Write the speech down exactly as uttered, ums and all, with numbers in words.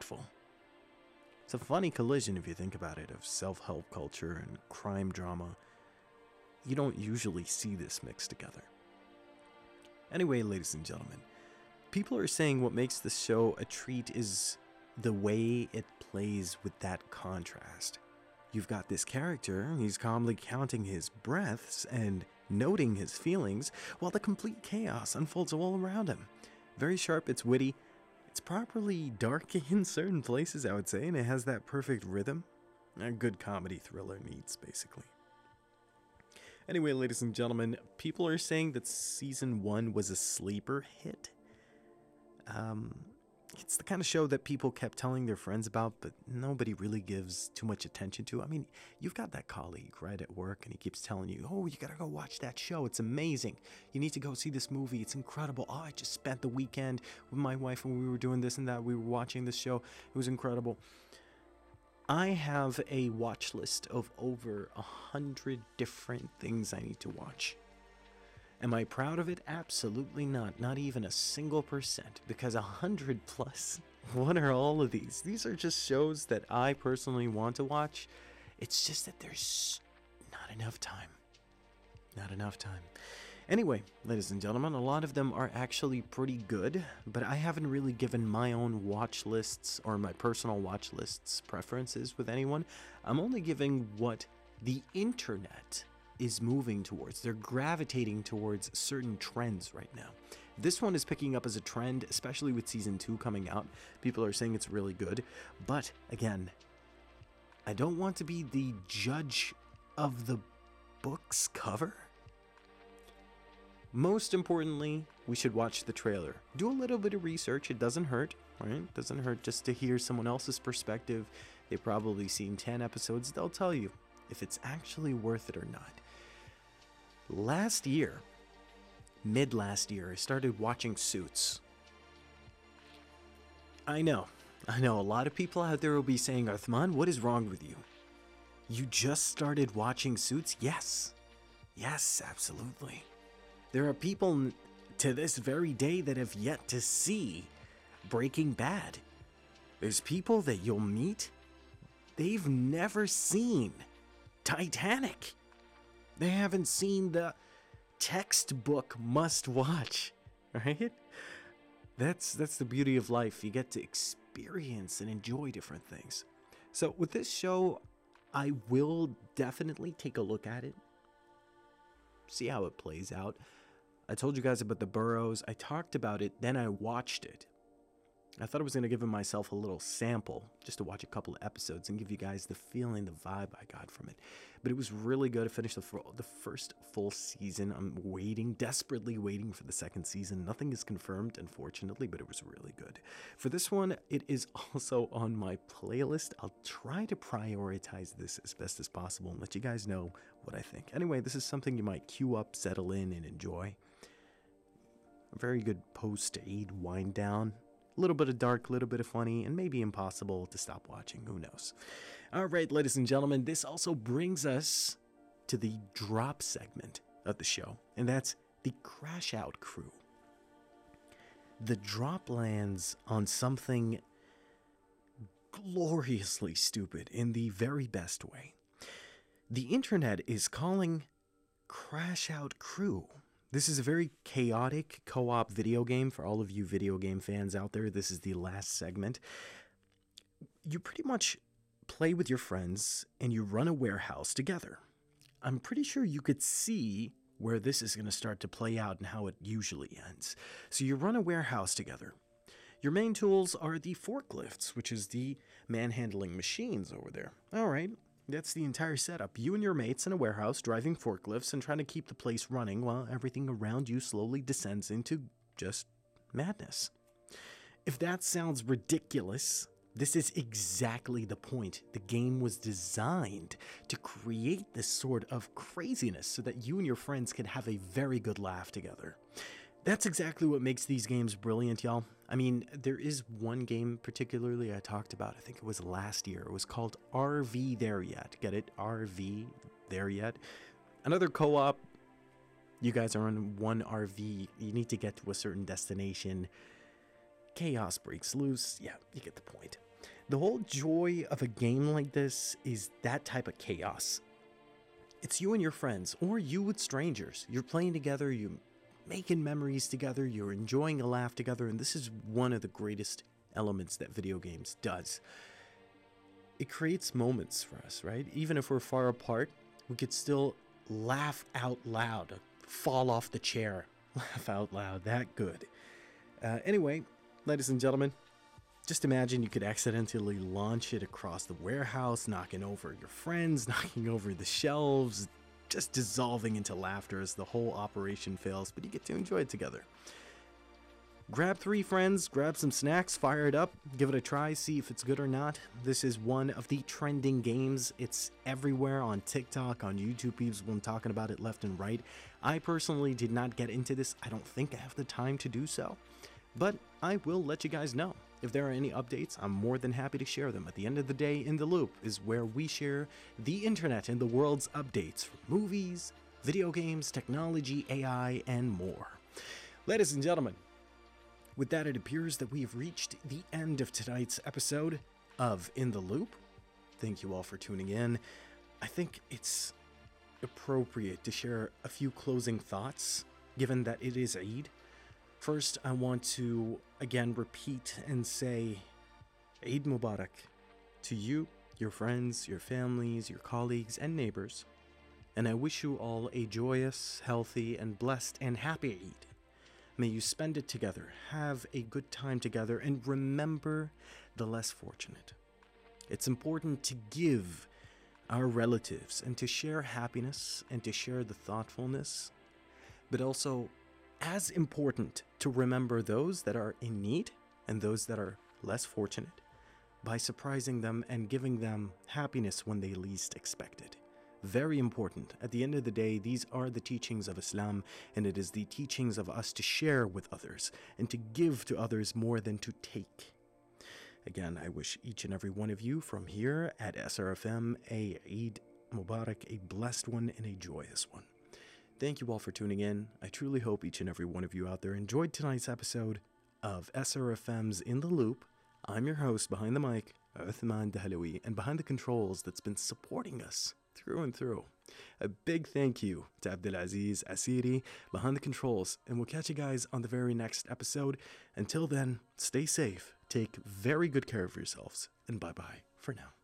impactful. It's a funny collision if you think about it, of self-help culture and crime drama. You don't usually see this mixed together. Anyway, ladies and gentlemen, people are saying what makes the show a treat is the way it plays with that contrast. You've got this character, he's calmly counting his breaths and noting his feelings, while the complete chaos unfolds all around him. Very sharp, it's witty, it's properly dark in certain places, I would say, and it has that perfect rhythm a good comedy thriller needs, basically. Anyway, ladies and gentlemen, people are saying that season one was a sleeper hit. Um, it's the kind of show that people kept telling their friends about, but nobody really gives too much attention to. I mean, you've got that colleague, right, at work, and he keeps telling you, oh, you gotta go watch that show. It's amazing. You need to go see this movie. It's incredible. Oh, I just spent the weekend with my wife and we were doing this and that. We were watching this show. It was incredible. I have a watch list of over a hundred different things I need to watch. Am I proud of it? Absolutely not. Not even a single percent. Because a hundred plus, what are all of these? These are just shows that I personally want to watch. It's just that there's not enough time. Not enough time. Anyway, ladies and gentlemen, a lot of them are actually pretty good, but I haven't really given my own watch lists or my personal watch lists preferences with anyone. I'm only giving what the internet is moving towards. They're gravitating towards certain trends right now. This one is picking up as a trend, especially with season two coming out. People are saying it's really good, but again, I don't want to be the judge of the book's cover. Most importantly, we should watch the trailer. Do a little bit of research. It doesn't hurt, right? It doesn't hurt just to hear someone else's perspective. They've probably seen ten episodes. They'll tell you if it's actually worth it or not. Last year, mid last year, I started watching Suits. I know, I know, a lot of people out there will be saying, Arthman, what is wrong with you? You just started watching Suits? Yes. Yes, absolutely. There are people to this very day that have yet to see Breaking Bad. There's people that you'll meet, they've never seen Titanic. They haven't seen the textbook must-watch, right? That's that's the beauty of life. You get to experience and enjoy different things. So with this show, I will definitely take a look at it, see how it plays out. I told you guys about the Burrows. I talked about it, then I watched it. I thought I was going to give myself a little sample just to watch a couple of episodes and give you guys the feeling, the vibe I got from it. But it was really good to finish the, full, the first full season. I'm waiting, desperately waiting for the second season. Nothing is confirmed, unfortunately, but it was really good. For this one, it is also on my playlist. I'll try to prioritize this as best as possible and let you guys know what I think. Anyway, this is something you might queue up, settle in, and enjoy. A very good post-aid wind down. A little bit of dark, a little bit of funny, and maybe impossible to stop watching. Who knows? All right, ladies and gentlemen, this also brings us to the drop segment of the show, and that's the Crash Out crew. The drop lands on something gloriously stupid in the very best way. The internet is calling Crash Out Crew. This is a very chaotic co-op video game for all of you video game fans out there. This is the last segment. You pretty much play with your friends and you run a warehouse together. I'm pretty sure you could see where this is going to start to play out and how it usually ends. So you run a warehouse together. Your main tools are the forklifts, which is the manhandling machines over there. All right. That's the entire setup. You and your mates in a warehouse driving forklifts and trying to keep the place running while everything around you slowly descends into just madness. If that sounds ridiculous, this is exactly the point. The game was designed to create this sort of craziness so that you and your friends can have a very good laugh together. That's exactly what makes these games brilliant, y'all. I mean, there is one game particularly I talked about, I think it was last year. It was called R V There Yet. Get it? R V There Yet. Another co-op. You guys are on one R V. You need to get to a certain destination. Chaos breaks loose. Yeah, you get the point. The whole joy of a game like this is that type of chaos. It's you and your friends, or you with strangers. You're playing together, you're making memories together, you're enjoying a laugh together, and this is one of the greatest elements that video games does. It creates moments for us, right? Even if we're far apart, we could still laugh out loud, fall off the chair, laugh out loud, that good. Uh, anyway, ladies and gentlemen, just imagine you could accidentally launch it across the warehouse, knocking over your friends, knocking over the shelves, just dissolving into laughter as the whole operation fails, but you get to enjoy it together. Grab three friends, grab some snacks, fire it up, give it a try, see if it's good or not. This is one of the trending games. It's everywhere on TikTok, on YouTube. People's been talking about it left and right. I personally did not get into this. I don't think I have the time to do so, but I will let you guys know. If there are any updates, I'm more than happy to share them. At the end of the day, In the Loop is where we share the internet and the world's updates for movies, video games, technology, A I, and more. Ladies and gentlemen, with that, it appears that we have reached the end of tonight's episode of In the Loop. Thank you all for tuning in. I think it's appropriate to share a few closing thoughts, given that it is Eid. First, I want to again repeat and say Eid Mubarak to you, your friends, your families, your colleagues, and neighbors. And I wish you all a joyous, healthy, and blessed and happy Eid. May you spend it together, have a good time together, and remember the less fortunate. It's important to give our relatives and to share happiness and to share the thoughtfulness, but also as important to remember those that are in need and those that are less fortunate by surprising them and giving them happiness when they least expect it. Very important. At the end of the day, these are the teachings of Islam, and it is the teachings of us to share with others and to give to others more than to take. Again, I wish each and every one of you from here at S R F M a Eid Mubarak, a blessed one and a joyous one. Thank you all for tuning in. I truly hope each and every one of you out there enjoyed tonight's episode of S R F M's In the Loop. I'm your host behind the mic, Uthman Dahlawi, and behind the controls that's been supporting us through and through. A big thank you to Abdulaziz Asiri behind the controls, and we'll catch you guys on the very next episode. Until then, stay safe, take very good care of yourselves, and bye-bye for now.